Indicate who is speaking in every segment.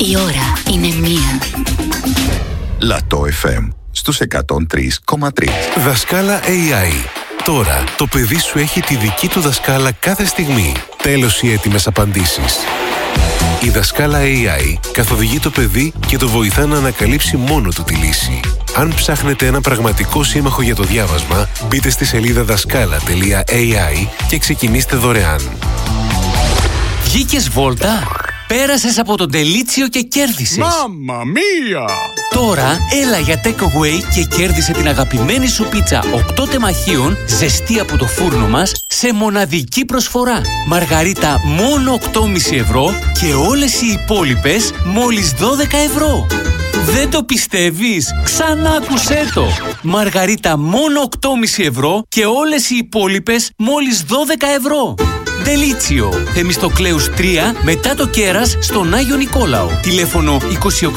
Speaker 1: Η ώρα είναι 1.
Speaker 2: Λατό FM στους 103,3.
Speaker 3: Δασκάλα AI. Τώρα το παιδί σου έχει τη δική του δασκάλα κάθε στιγμή. Τέλος οι έτοιμες απαντήσεις. Η δασκάλα AI καθοδηγεί το παιδί και το βοηθά να ανακαλύψει μόνο του τη λύση. Αν ψάχνετε ένα πραγματικό σύμμαχο για το διάβασμα, μπείτε στη σελίδα δασκάλα.ai και ξεκινήστε δωρεάν.
Speaker 4: Βγήκες βόλτα? Πέρασες από τον Τελίτσιο και κέρδισες.
Speaker 5: Μάμμα μία!
Speaker 4: Τώρα έλα για takeaway και κέρδισε την αγαπημένη σου πίτσα 8 τεμαχίων ζεστή από το φούρνο μας σε μοναδική προσφορά. Μαργαρίτα μόνο 8,5 ευρώ και όλες οι υπόλοιπες μόλις 12 ευρώ. Δεν το πιστεύεις? Ξανά άκουσέ το! Μαργαρίτα μόνο 8,5 ευρώ και όλες οι υπόλοιπες μόλις 12 ευρώ. Τελίτσιο, Θεμιστοκλέους 3, μετά το Κέρας, στον Άγιο Νικόλαο. Τηλέφωνο 28410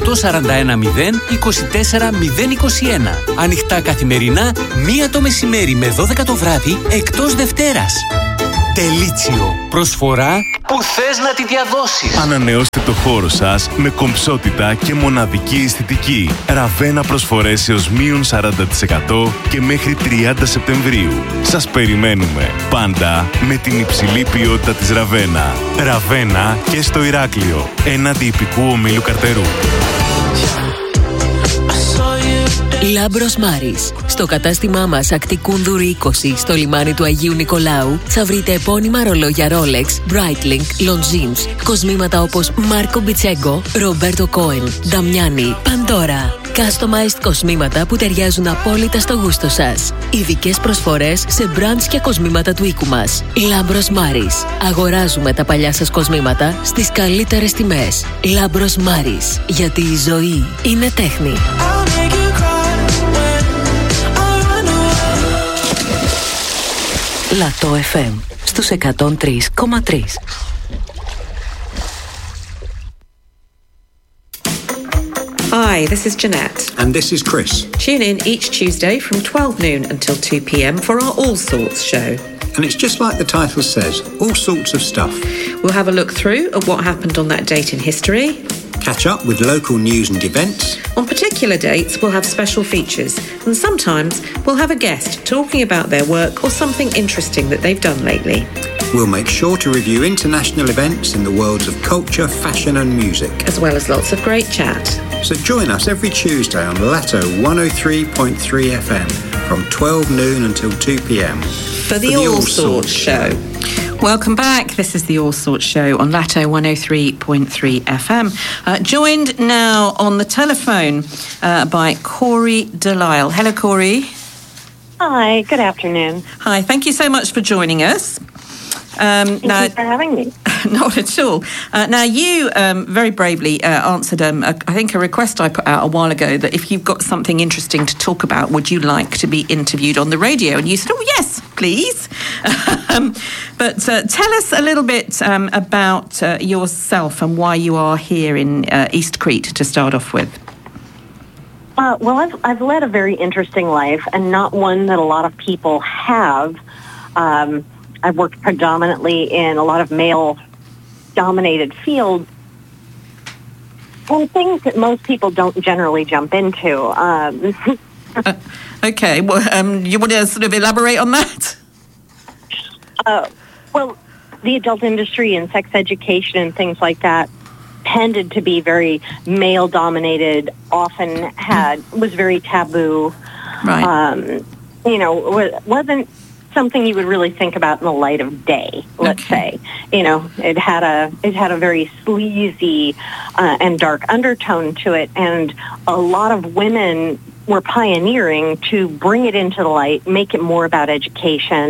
Speaker 4: 24021. Ανοιχτά καθημερινά, 1 το μεσημέρι με 12 το βράδυ, εκτός Δευτέρας. Τελίτσιο, προσφορά που θες να τη διαδώσεις.
Speaker 6: Ανανεώστε το χώρο σας με κομψότητα και μοναδική αισθητική. Ραβένα προσφορές έως μείον 40% και μέχρι 30 Σεπτεμβρίου. Σας περιμένουμε πάντα με την υψηλή ποιότητα της Ραβένα. Ραβένα και στο Ηράκλειο, έναντι ιππικού ομίλου Καρτερού.
Speaker 1: Λάμπρος Μάρης. Στο κατάστημά μας Ακτικούνδουρη 20 στο λιμάνι του Αγίου Νικολάου θα βρείτε επώνυμα ρολόγια Rolex, Breitling, Longines, κοσμήματα όπως Μάρκο Μπιτσέγκο, Ρομπέρτο Κόεν, Νταμιάνι, Παντόρα. Customized κοσμήματα που ταιριάζουν απόλυτα στο γούστο σας. Ειδικές προσφορές σε brands και κοσμήματα του οίκου μας. Λάμπρος Μάρης. Αγοράζουμε τα παλιά σας κοσμήματα στις καλύτερες τιμές. Λάμπρος Μάρης. Γιατί η ζωή είναι τέχνη. Λατό FM στους 103,3.
Speaker 7: Hi, this is Jeanette.
Speaker 8: And this is Chris.
Speaker 7: Tune in each Tuesday from 12 noon until 2 p.m. for our All Sorts show.
Speaker 8: And it's just like the title says, all sorts of stuff.
Speaker 7: We'll have a look through at what happened on that date in history.
Speaker 8: Catch up with local news and events.
Speaker 7: On particular dates, we'll have special features. And sometimes we'll have a guest talking about their work or something interesting that they've done lately.
Speaker 8: We'll make sure to review international events in the worlds of culture, fashion and music.
Speaker 7: As well as lots of great chat.
Speaker 8: So join us every Tuesday on Lato 103.3 FM from 12 noon until 2 p.m.
Speaker 7: For the All Sorts show. Welcome back. This is the All Sorts show on Lato 103.3 FM. Joined now on the telephone by Corey Delisle. Hello, Corey.
Speaker 9: Hi, good afternoon.
Speaker 7: Hi, thank you so much for joining us.
Speaker 9: Thank you for having me.
Speaker 7: Not at all. Now, you very bravely answered, I think, a request I put out a while ago that if you've got something interesting to talk about, would you like to be interviewed on the radio? And you said, oh, yes, please. But tell us a little bit about yourself and why you are here in East Crete to start off with.
Speaker 9: Well, I've led a very interesting life and not one that a lot of people have. I've worked predominantly in a lot of male-dominated fields and things that most people don't generally jump into.
Speaker 7: Okay, well, you want to sort of elaborate on that?
Speaker 9: Well, the adult industry and sex education and things like that tended to be very male-dominated, often was very taboo.
Speaker 7: Right.
Speaker 9: Wasn't something you would really think about in the light of day, let's say. It had a very sleazy and dark undertone to it, and a lot of women were pioneering to bring it into the light, make it more about education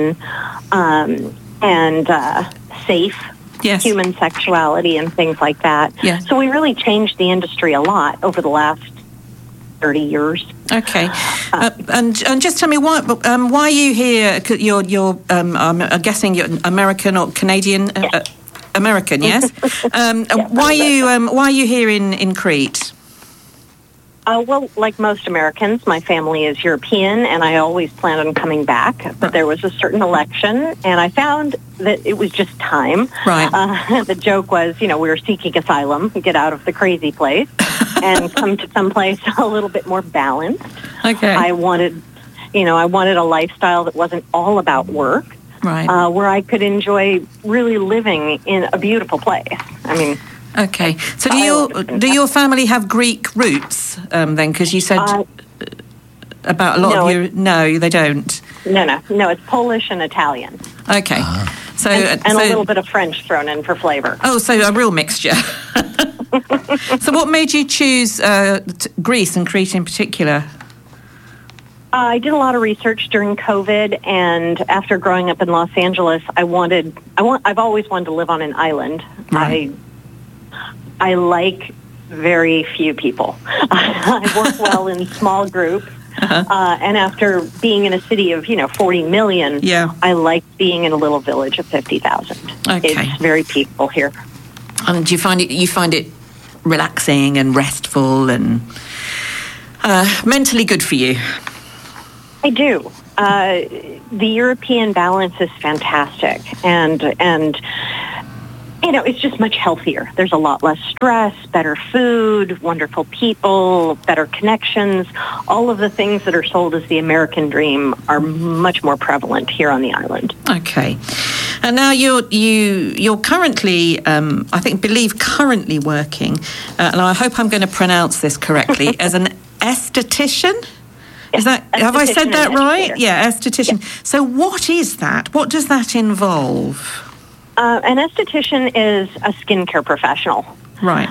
Speaker 9: and safe human sexuality and things like that.
Speaker 7: Yeah.
Speaker 9: So we really changed the industry a lot over the last 30 years.
Speaker 7: Okay, and just tell me why are you here? You're I'm guessing you're American or Canadian.
Speaker 9: Yes.
Speaker 7: American, yes. Why are you here in Crete?
Speaker 9: Well, like most Americans, my family is European, and I always planned on coming back. But there was a certain election, and I found that it was just time.
Speaker 7: Right.
Speaker 9: The joke was, we were seeking asylum, get out of the crazy place, and come to someplace a little bit more balanced.
Speaker 7: Okay.
Speaker 9: I wanted a lifestyle that wasn't all about work,
Speaker 7: right.
Speaker 9: Where I could enjoy really living in a beautiful place. I mean.
Speaker 7: Okay. So do your family have Greek roots then? Because you said about a lot of your... No, they don't.
Speaker 9: No. It's Polish and Italian.
Speaker 7: Okay. So
Speaker 9: and a little bit of French thrown in for flavor.
Speaker 7: Oh, so a real mixture. So what made you choose Greece and Crete in particular?
Speaker 9: I did a lot of research during COVID, and after growing up in Los Angeles, I've always wanted to live on an island.
Speaker 7: Right.
Speaker 9: I like very few people. I work well in small groups. And after being in a city of, 40 million, I like being in a little village of 50,000.
Speaker 7: Okay.
Speaker 9: It's very peaceful here.
Speaker 7: And do you find it relaxing and restful and mentally good for you?
Speaker 9: I do. The European balance is fantastic, and it's just much healthier. There's a lot less stress, better food, wonderful people, better connections. All of the things that are sold as the American dream are much more prevalent here on the island.
Speaker 7: Okay. And now you're currently, currently working, and I hope I'm going to pronounce this correctly, as an esthetician? Have I said that right? Yeah, esthetician. So what is that? What does that involve?
Speaker 9: An esthetician is a skincare professional.
Speaker 7: Right.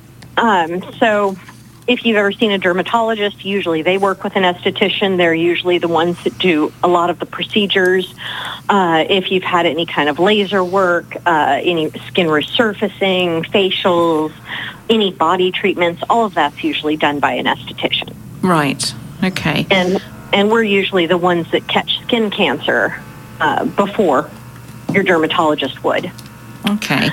Speaker 9: So if you've ever seen a dermatologist, usually they work with an esthetician. They're usually the ones that do a lot of the procedures. If you've had any kind of laser work, any skin resurfacing, facials, any body treatments, all of that's usually done by an esthetician.
Speaker 7: Right. Okay.
Speaker 9: And we're usually the ones that catch skin cancer before your dermatologist would.
Speaker 7: Okay.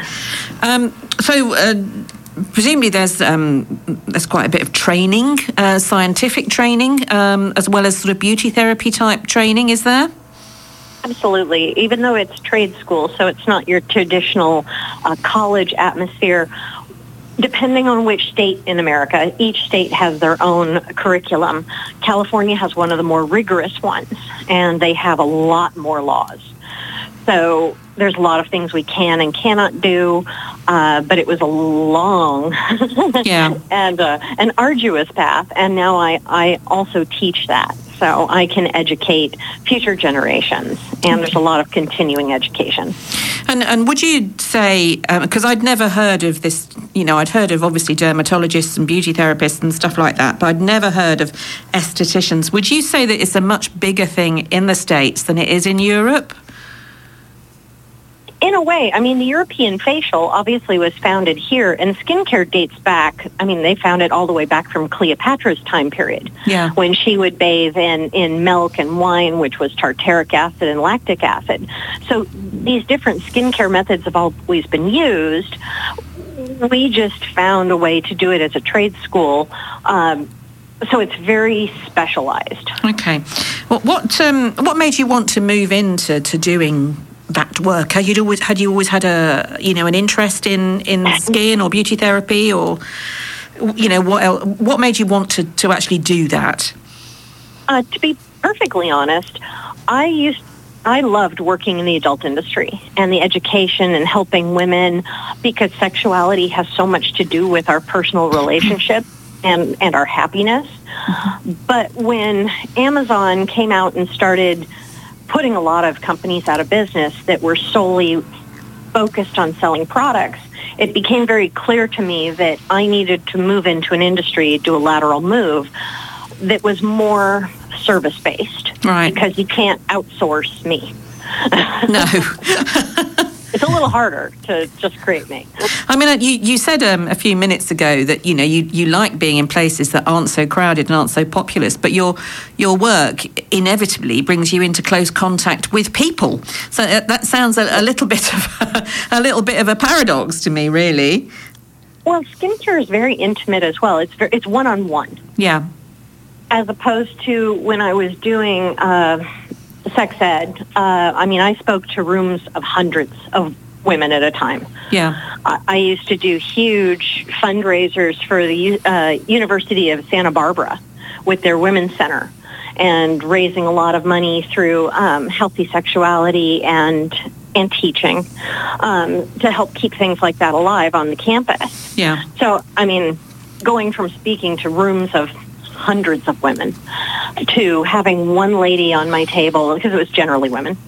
Speaker 7: So presumably there's quite a bit of training, scientific training, as well as sort of beauty therapy type training, is there?
Speaker 9: Absolutely. Even though it's trade school, so it's not your traditional college atmosphere, depending on which state in America, each state has their own curriculum. California has one of the more rigorous ones, and they have a lot more laws. So there's a lot of things we can and cannot do, but it was a long and an arduous path, and now I also teach that. So I can educate future generations, and there's a lot of continuing education.
Speaker 7: And would you say, because I'd never heard of this, I'd heard of obviously dermatologists and beauty therapists and stuff like that, but I'd never heard of estheticians. Would you say that it's a much bigger thing in the States than it is in Europe?
Speaker 9: In a way, I mean, the European facial obviously was founded here, and skincare dates back, they found it all the way back from Cleopatra's time period, when she would bathe in milk and wine, which was tartaric acid and lactic acid. So these different skincare methods have always been used. We just found a way to do it as a trade school. So it's very specialized.
Speaker 7: Okay. Well, what made you want to move into doing that work? Had you always had an interest in skin or beauty therapy, or what made you want to actually do that?
Speaker 9: To be perfectly honest, I loved working in the adult industry and the education and helping women, because sexuality has so much to do with our personal relationship and our happiness. But when Amazon came out and started putting a lot of companies out of business that were solely focused on selling products, it became very clear to me that I needed to move into an industry, do a lateral move that was more service-based.
Speaker 7: Right.
Speaker 9: Because you can't outsource me.
Speaker 7: No.
Speaker 9: It's a little harder to just create me.
Speaker 7: You said a few minutes ago that you like being in places that aren't so crowded and aren't so populous, but your work inevitably brings you into close contact with people. So that sounds a little bit of a paradox to me, really.
Speaker 9: Well, skincare is very intimate as well. It's one-on-one.
Speaker 7: Yeah.
Speaker 9: As opposed to when I was doing sex ed, I spoke to rooms of hundreds of women at a time.
Speaker 7: Yeah.
Speaker 9: I used to do huge fundraisers for the University of Santa Barbara with their Women's Center and raising a lot of money through healthy sexuality and teaching to help keep things like that alive on the campus.
Speaker 7: Yeah.
Speaker 9: So, going from speaking to rooms of hundreds of women to having one lady on my table, because it was generally women,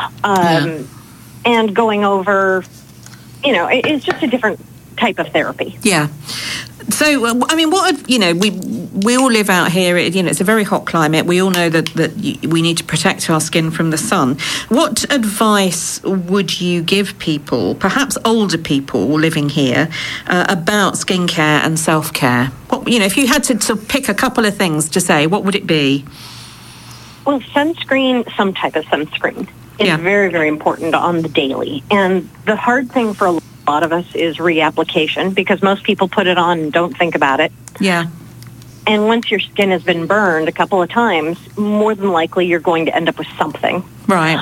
Speaker 9: and going over, it's just a different type of therapy.
Speaker 7: Yeah. So, what, we all live out here, it's a very hot climate. We all know that we need to protect our skin from the sun. What advice would you give people, perhaps older people living here, about skincare and self-care? What, if you had to pick a couple of things to say, what would it be?
Speaker 9: Well, sunscreen, some type of sunscreen is very, very important on the daily. And the hard thing for a lot of us is reapplication, because most people put it on and don't think about it.
Speaker 7: Yeah.
Speaker 9: And once your skin has been burned a couple of times, more than likely you're going to end up with something.
Speaker 7: Right.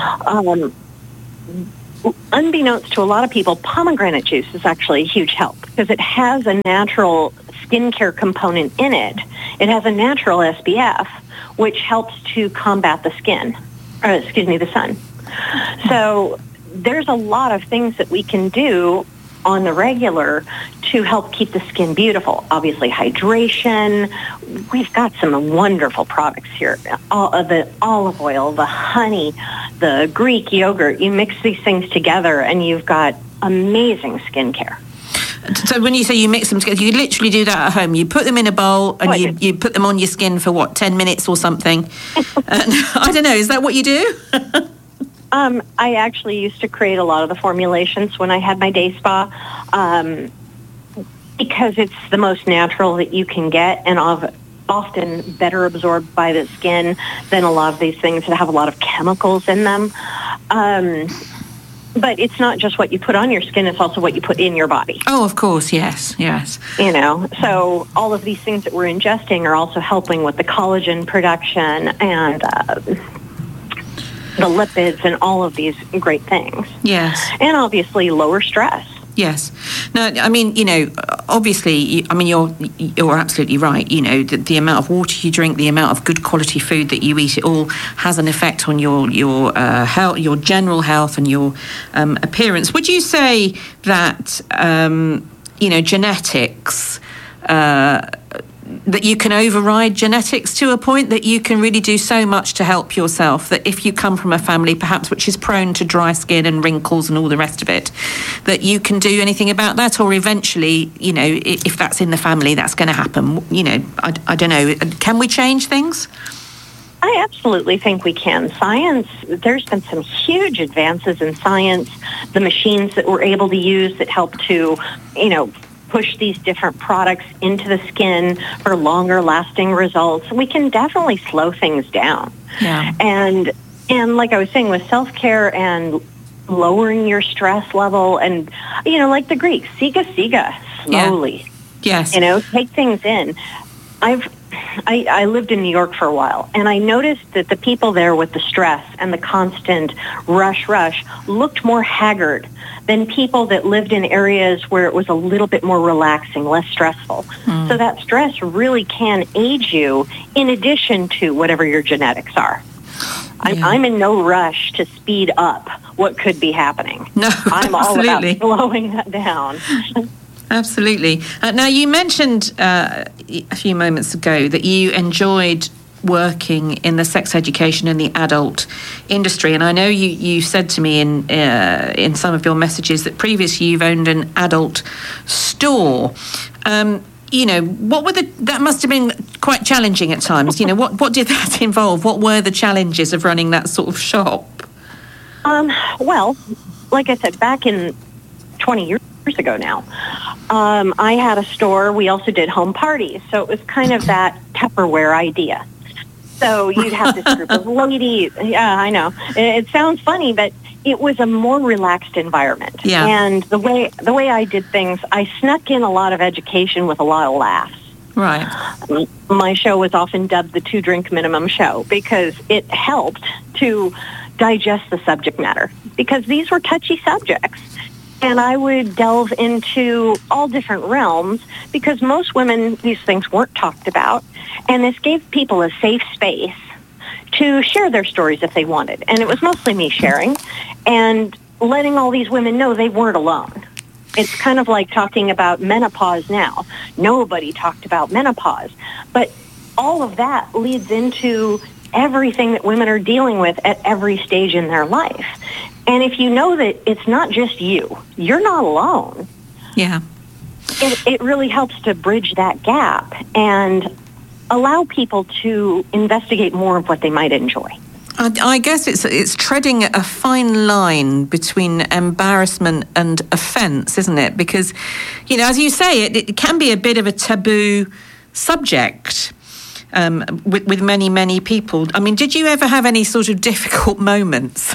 Speaker 9: Unbeknownst to a lot of people, pomegranate juice is actually a huge help because it has a natural skincare component in it. It has a natural SPF, which helps to combat the the sun. So there's a lot of things that we can do on the regular to help keep the skin beautiful. Obviously, hydration. We've got some wonderful products here. The olive oil, the honey, the Greek yogurt. You mix these things together and you've got amazing skincare.
Speaker 7: So when you say you mix them together, you literally do that at home. You put them in a bowl and you put them on your skin for 10 minutes or something? I don't know. Is that what you do?
Speaker 9: I actually used to create a lot of the formulations when I had my day spa because it's the most natural that you can get and often better absorbed by the skin than a lot of these things that have a lot of chemicals in them. But it's not just what you put on your skin, it's also what you put in your body.
Speaker 7: Oh, of course, yes.
Speaker 9: So all of these things that we're ingesting are also helping with the collagen production and the lipids and all of these great things.
Speaker 7: Yes.
Speaker 9: And obviously lower stress.
Speaker 7: Yes. No, obviously, you're absolutely right. The amount of water you drink, the amount of good quality food that you eat, it all has an effect on your health, your general health and your appearance. Would you say that, genetics, that you can override genetics to a point that you can really do so much to help yourself, that if you come from a family perhaps which is prone to dry skin and wrinkles and all the rest of it, that you can do anything about that, or eventually, if that's in the family, that's going to happen? I don't know. Can we change things?
Speaker 9: I absolutely think we can. Science, there's been some huge advances in science, the machines that we're able to use that help to, push these different products into the skin for longer lasting results. We can definitely slow things down.
Speaker 7: Yeah.
Speaker 9: And like I was saying, with self-care and lowering your stress level and, like the Greeks, siga, slowly.
Speaker 7: Yeah. Yes.
Speaker 9: Take things in. I lived in New York for a while, and I noticed that the people there with the stress and the constant rush looked more haggard than people that lived in areas where it was a little bit more relaxing, less stressful. So that stress really can age you in addition to whatever your genetics are. Yeah. I'm in no rush to speed up what could be happening.
Speaker 7: No,
Speaker 9: I'm all about slowing that down.
Speaker 7: Absolutely. Now, you mentioned a few moments ago that you enjoyed working in the sex education and the adult industry, and I know you said to me in some of your messages that previously you've owned an adult store. What were that must have been quite challenging at times. What did that involve? What were the challenges of running that sort of shop?
Speaker 9: Well, like I said, back in 20 years ago now, I had a store. We also did home parties, so it was kind of that Tupperware idea. So you'd have this group of ladies. Yeah, I know. It sounds funny, but, it was a more relaxed environment.
Speaker 7: Yeah.
Speaker 9: And the way I did things, I snuck in a lot of education with a lot of laughs.
Speaker 7: Right.
Speaker 9: My show was often dubbed the 2-drink minimum show because it helped to digest the subject matter, because these were touchy subjects. And I would delve into all different realms because most women, these things weren't talked about. And this gave people a safe space to share their stories if they wanted. And it was mostly me sharing and letting all these women know they weren't alone. It's kind of like talking about menopause now. Nobody talked about menopause. But all of that leads into everything that women are dealing with at every stage in their life. And if you know that it's not just you, you're not alone.
Speaker 7: Yeah.
Speaker 9: It really helps to bridge that gap and allow people to investigate more of what they might enjoy.
Speaker 7: I guess it's treading a fine line between embarrassment and offence, isn't it? Because, you know, as you say, it can be a bit of a taboo subject with many, many people. I mean, did you ever have any sort of difficult moments?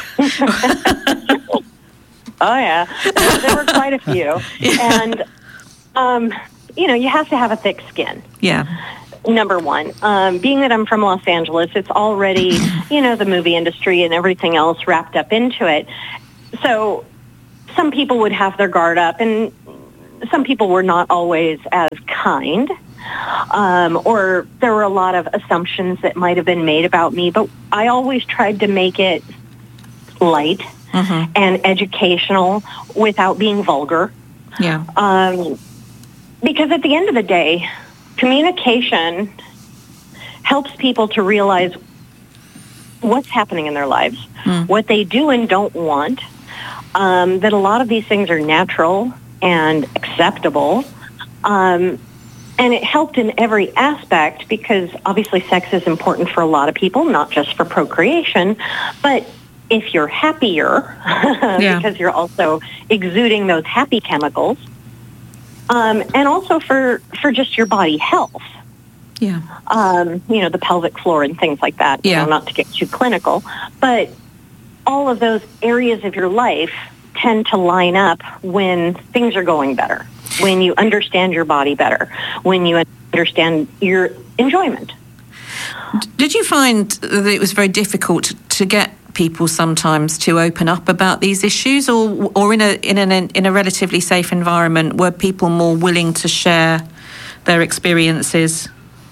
Speaker 9: Oh, yeah. There were quite a few. Yeah. And, you know, you have to have a thick skin.
Speaker 7: Yeah.
Speaker 9: Number one, being that I'm from Los Angeles, it's already, you know, the movie industry and everything else wrapped up into it. So some people would have their guard up, and some people were not always as kind. Or there were a lot of assumptions that might have been made about me, but I always tried to make it light and educational without being vulgar.
Speaker 7: Yeah.
Speaker 9: Because at the end of the day, communication helps people to realize what's happening in their lives, what they do and don't want, that a lot of these things are natural and acceptable. And it helped in every aspect because obviously sex is important for a lot of people, not just for procreation, but if you're happier, because you're also exuding those happy chemicals, and also for just your body health.
Speaker 7: Yeah.
Speaker 9: You know, the pelvic floor and things like that, you know, not to get too clinical, but all of those areas of your life tend to line up when things are going better, when you understand your body better, when you understand your enjoyment.
Speaker 7: Did you find that it was very difficult to get people sometimes to open up about these issues, or in a relatively safe environment, were people more willing to share their experiences?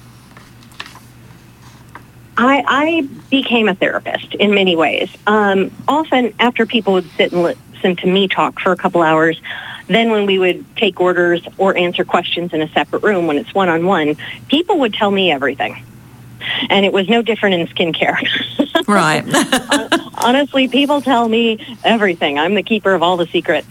Speaker 9: I became a therapist in many ways. Often after people would sit and listen to me talk for a couple hours, then when we would take orders or answer questions in a separate room when it's one-on-one, people would tell me everything. And it was no different in skincare.
Speaker 7: Right.
Speaker 9: Honestly, people tell me everything. I'm the keeper of all the secrets.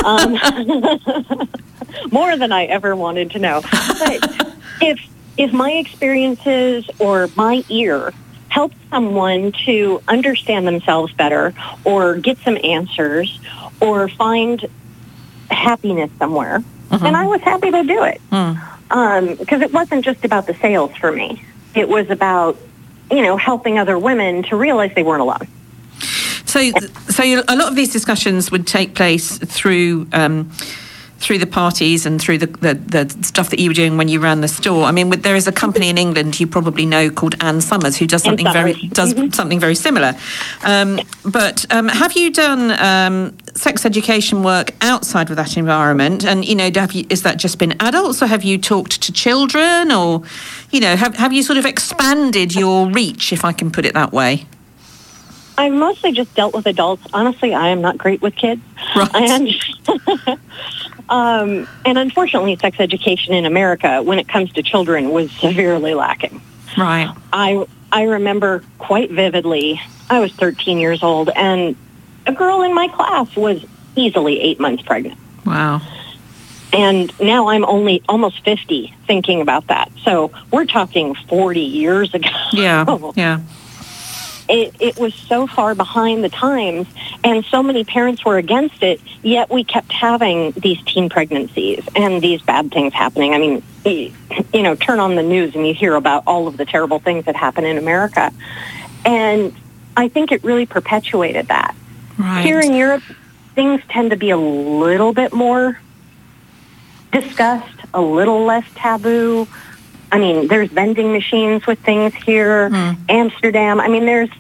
Speaker 9: More than I ever wanted to know. But if my experiences or my ear helped someone to understand themselves better or get some answers or find happiness somewhere, then I was happy to do it. Because it wasn't just about the sales for me. It was about, you know, helping other women to realize they weren't alone.
Speaker 7: So a lot of these discussions would take place through the parties and through the stuff that you were doing when you ran the store. I mean, there is a company in England you probably know called Ann Summers who does something something very similar. But have you done sex education work outside of that environment? And you know, is that just been adults, or have you talked to children, or you know, have you sort of expanded your reach, if I can put it that way?
Speaker 9: I've mostly just dealt with adults. Honestly, I am not great with kids.
Speaker 7: Right.
Speaker 9: And unfortunately, sex education in America, when it comes to children, was severely lacking.
Speaker 7: Right.
Speaker 9: I remember quite vividly, I was 13 years old, and a girl in my class was easily 8 months pregnant.
Speaker 7: Wow.
Speaker 9: And now I'm only almost 50 thinking about that. So we're talking 40 years ago.
Speaker 7: Yeah.
Speaker 9: It was so far behind the times, and so many parents were against it, yet we kept having these teen pregnancies and these bad things happening. I mean, you know, turn on the news and you hear about all of the terrible things that happen in America. And I think it really perpetuated that.
Speaker 7: Right.
Speaker 9: Here in Europe, things tend to be a little bit more discussed, a little less taboo. I mean, there's vending machines with things here. Amsterdam. I mean, there's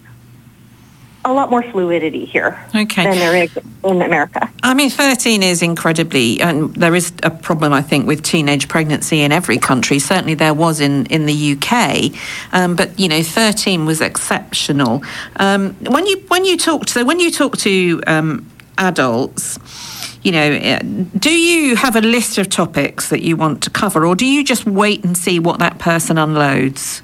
Speaker 9: a lot more fluidity here than there is in America.
Speaker 7: I mean, 13 is incredibly, and there is a problem, I think, with teenage pregnancy in every country. Certainly there was in the UK, but, 13 was exceptional. When you talk to adults, do you have a list of topics that you want to cover, or do you just wait and see what that person unloads?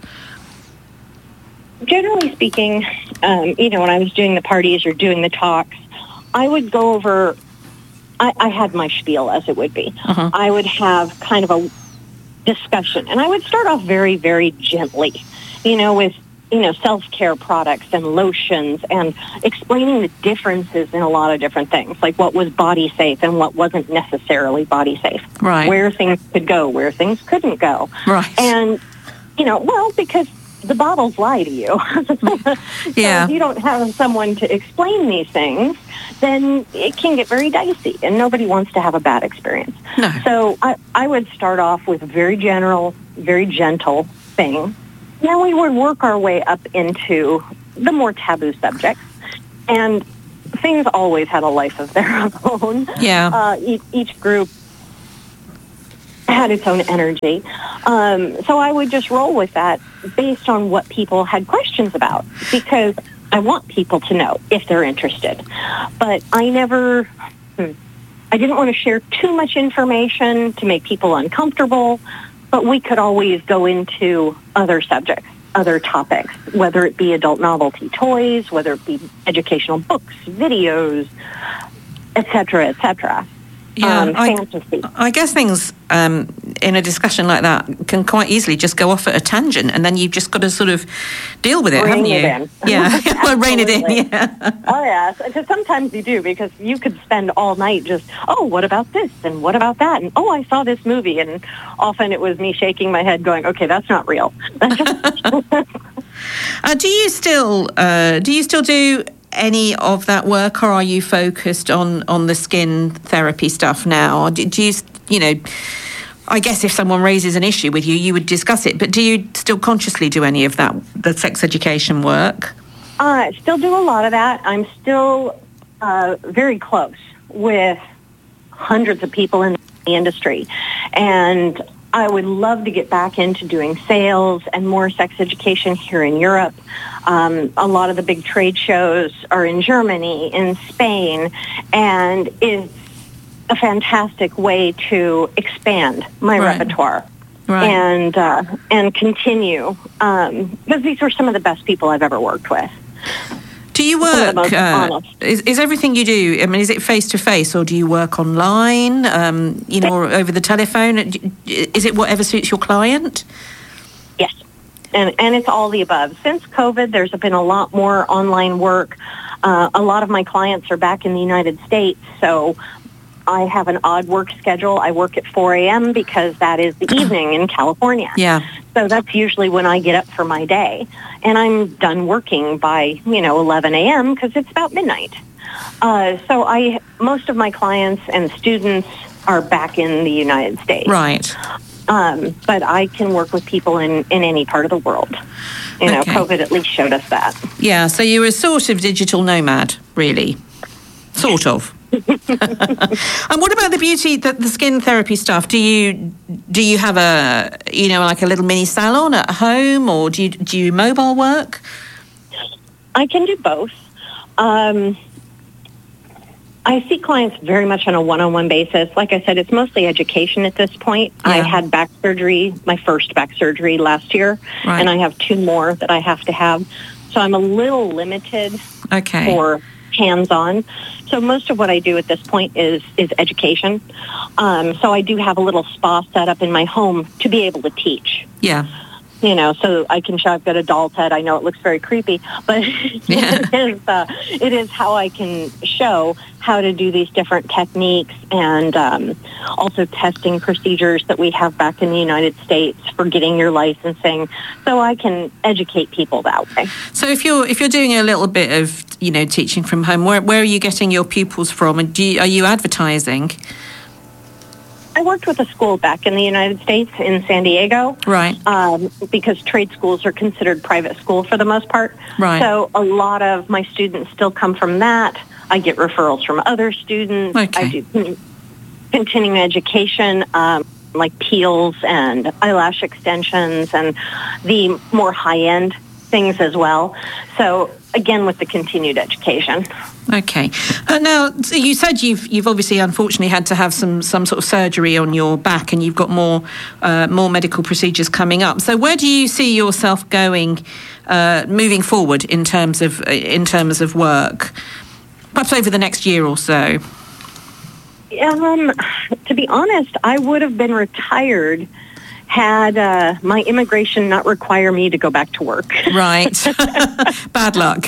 Speaker 9: Generally speaking, when I was doing the parties or doing the talks, I would go over, I had my spiel, as it would be. I would have kind of a discussion, and I would start off very, very gently, with, self-care products and lotions, and explaining the differences in a lot of different things, like what was body safe and what wasn't necessarily body safe.
Speaker 7: Right.
Speaker 9: Where things could go, where things couldn't go.
Speaker 7: Right.
Speaker 9: And, because the bottles lie to you.
Speaker 7: Yeah.
Speaker 9: So if you don't have someone to explain these things, then it can get very dicey, and nobody wants to have a bad experience.
Speaker 7: No.
Speaker 9: So I would start off with a very general, very gentle thing. Then we would work our way up into the more taboo subjects. And things always had a life of their own.
Speaker 7: Yeah.
Speaker 9: Each group had its own energy. So I would just roll with that based on what people had questions about, because I want people to know if they're interested. But I didn't want to share too much information to make people uncomfortable, but we could always go into other subjects, other topics, whether it be adult novelty toys, whether it be educational books, videos, et cetera, et cetera.
Speaker 7: Yeah,
Speaker 9: fantasy.
Speaker 7: I guess things in a discussion like that can quite easily just go off at a tangent, and then you've just got to sort of deal with it, haven't you?
Speaker 9: Rein it in.
Speaker 7: Yeah, rein it in, yeah.
Speaker 9: Oh, yes, because sometimes you do, because you could spend all night just, what about this, and what about that, and I saw this movie, and often it was me shaking my head going, okay, that's not real.
Speaker 7: Do you still do any of that work, or are you focused on the skin therapy stuff now? Do you, I guess if someone raises an issue with you, you would discuss it, but do you still consciously do any of that, the sex education work?
Speaker 9: I still do a lot of that. I'm still very close with hundreds of people in the industry, and I would love to get back into doing sales and more sex education here in Europe. A lot of the big trade shows are in Germany, in Spain, and it's a fantastic way to expand my repertoire. Right. And continue, because these are some of the best people I've ever worked with.
Speaker 7: Do you work, is everything you do, I mean, is it face-to-face, or do you work online, or over the telephone? Is it whatever suits your client?
Speaker 9: Yes, and it's all the above. Since COVID, there's been a lot more online work. A lot of my clients are back in the United States, so I have an odd work schedule. I work at 4 a.m. because that is the evening in California.
Speaker 7: Yeah.
Speaker 9: So that's usually when I get up for my day. And I'm done working by, 11 a.m. because it's about midnight. So most of my clients and students are back in the United States.
Speaker 7: Right.
Speaker 9: But I can work with people in any part of the world. COVID at least showed us that. Yeah,
Speaker 7: so you're a sort of digital nomad, really. Sort of. And what about the skin therapy stuff? Do you have a like a little mini salon at home, or do you mobile work?
Speaker 9: I can do both. I see clients very much on a one-on-one basis. Like I said, it's mostly education at this point. Yeah. I had back surgery, my first back surgery last year, and I have 2 more that I have to have. So I'm a little limited for hands-on. So most of what I do at this point is education. So I do have a little spa set up in my home to be able to teach.
Speaker 7: Yeah.
Speaker 9: So I can show I've got a doll's head. I know it looks very creepy, but it is how I can show how to do these different techniques, and also testing procedures that we have back in the United States for getting your licensing, so I can educate people that way.
Speaker 7: So if you're doing a little bit of, you know, teaching from home, where are you getting your pupils from, and are you advertising?
Speaker 9: I worked with a school back in the United States in San Diego.
Speaker 7: Right.
Speaker 9: Because trade schools are considered private school for the most part.
Speaker 7: Right.
Speaker 9: So a lot of my students still come from that. I get referrals from other students.
Speaker 7: Okay.
Speaker 9: I do continuing education, like peels and eyelash extensions and the more high-end things as well. So again, with the continued education.
Speaker 7: Okay. Now, you said you've obviously, unfortunately, had to have some sort of surgery on your back, and you've got more medical procedures coming up. So, where do you see yourself going, moving forward in terms of work, perhaps over the next year or so?
Speaker 9: To be honest, I would have been retired had my immigration not require me to go back to work.
Speaker 7: Right. Bad luck.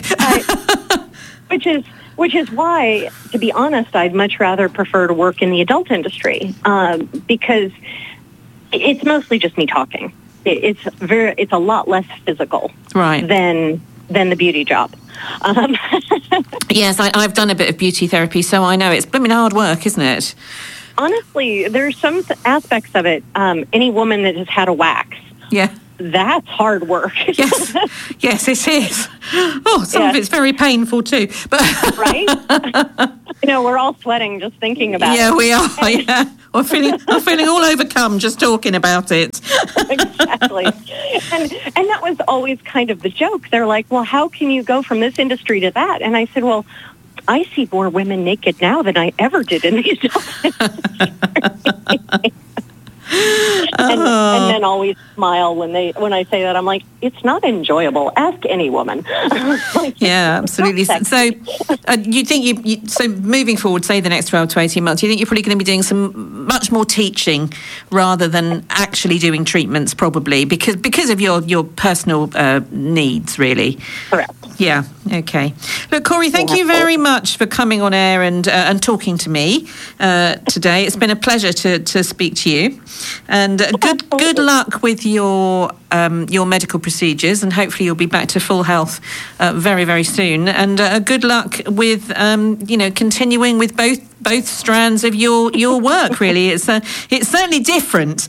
Speaker 9: Which is why, to be honest, I'd much rather prefer to work in the adult industry, because it's mostly just me talking. It's a lot less physical,
Speaker 7: right,
Speaker 9: than the beauty job.
Speaker 7: Yes, I've done a bit of beauty therapy, so I know it's blooming hard work, isn't it?
Speaker 9: Honestly, there's some aspects of it. Any woman that has had a wax,
Speaker 7: yeah,
Speaker 9: that's hard work.
Speaker 7: Yes, it is. Oh, some of it's very painful too. But
Speaker 9: right? You know, we're all sweating just thinking about it.
Speaker 7: Yeah, we are. Yeah, I'm feeling all overcome just talking about it.
Speaker 9: Exactly. And that was always kind of the joke. They're like, "Well, how can you go from this industry to that?" And I said, "Well, I see more women naked now than I ever did in the adult industry." And then always smile when I say that. I'm like, it's not enjoyable. Ask any woman.
Speaker 7: Yeah, absolutely. So you think so moving forward, say the next 12 to 18 months, you think you're probably going to be doing some much more teaching rather than actually doing treatments, probably because of your personal needs, really.
Speaker 9: Correct.
Speaker 7: Yeah. Okay. Look, Corey, thank you very much for coming on air and talking to me today. It's been a pleasure to speak to you, and good luck with your medical procedures, and hopefully you'll be back to full health very, very soon. And good luck with continuing with both strands of your work. Really, it's certainly different.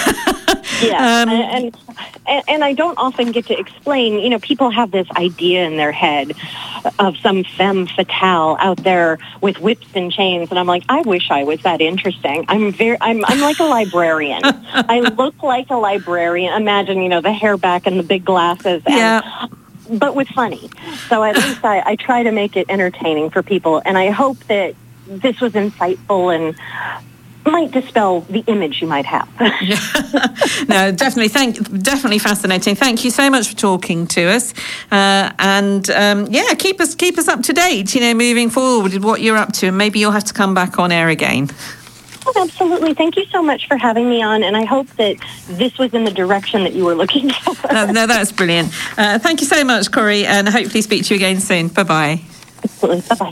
Speaker 9: Yeah, and I don't often get to explain. You know, people have this idea in their head of some femme fatale out there with whips and chains, and I'm like, I wish I was that interesting. I'm like a librarian. I look like a librarian. Imagine, the hair back and the big glasses. And, but with funny. So at least I try to make it entertaining for people, and I hope that this was insightful and might dispel the image you might have.
Speaker 7: No, definitely fascinating. Thank you so much for talking to us, and keep us up to date. Moving forward with what you're up to, and maybe you'll have to come back on air again.
Speaker 9: Oh, absolutely. Thank you so much for having me on, and I hope that this was in the direction that you were looking for.
Speaker 7: No, that's brilliant. Thank you so much, Corey, and hopefully speak to you again soon. Bye-bye.
Speaker 9: Absolutely. Bye-bye.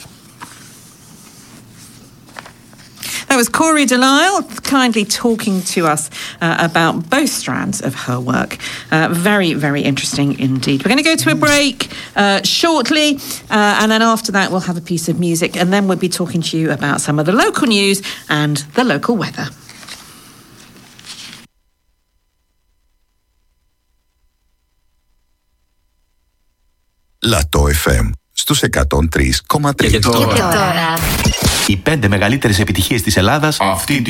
Speaker 7: That was Corey Delisle kindly talking to us about both strands of her work. Very, very interesting indeed. We're going to go to a break shortly, and then after that we'll have a piece of music, and then we'll be talking to you about some of the local news and the local weather.
Speaker 2: Λατό FM στους 103,3.
Speaker 5: Και τώρα. Οι 5 μεγαλύτερες επιτυχίες της Ελλάδας αυτή